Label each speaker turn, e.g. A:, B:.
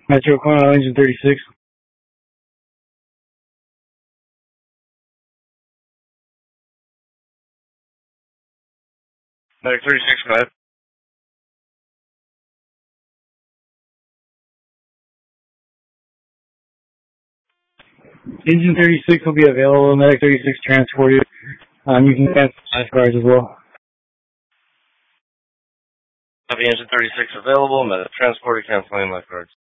A: Metro Cornell, engine 36.
B: Medic 36, go ahead.
A: Engine 36 will be available. Medic 36 transported. You can cancel lifeguards as well.
B: Copy, engine 36 available. Medic transported, canceling lifeguards.